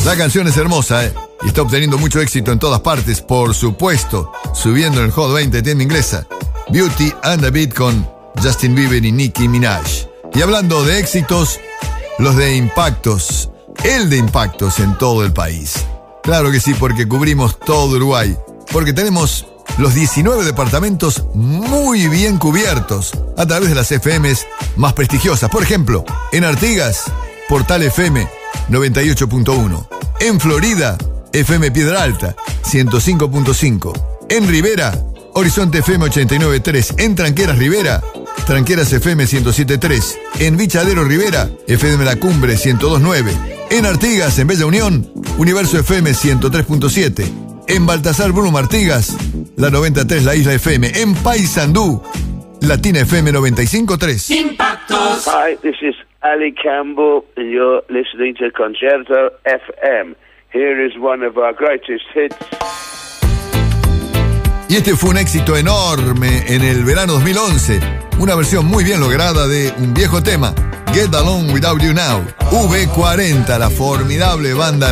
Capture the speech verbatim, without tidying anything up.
La canción es hermosa, ¿eh? Y está obteniendo mucho éxito en todas partes, por supuesto, subiendo en el Hot veinte tienda inglesa. Beauty and the Beat con Justin Bieber y Nicki Minaj. Y hablando de éxitos, los de impactos, el de impactos en todo el país. Claro que sí, porque cubrimos todo Uruguay, porque tenemos los diecinueve departamentos muy bien cubiertos a través de las F Ms más prestigiosas. Por ejemplo, en Artigas, Portal F M noventa y ocho punto uno. En Florida, F M Piedra Alta ciento cinco punto cinco. En Rivera, Horizonte F M ochenta y nueve punto tres. En Tranqueras Rivera, Tranqueras F M ciento siete punto tres. En Bichadero Rivera, F M La Cumbre ciento dos punto nueve. En Artigas, en Bella Unión, Universo F M ciento tres punto siete. En Baltasar Bruno Artigas, la noventa y tres La Isla F M. En Paysandú, Latina F M noventa y cinco punto tres. Impactos. Hi, this is Ali Campbell, and you're listening to Concerto F M. Here is one of our greatest hits. Y este fue un éxito enorme en el verano dos mil once. Una versión muy bien lograda de un viejo tema, Get Along Without You Now. V cuarenta, la formidable banda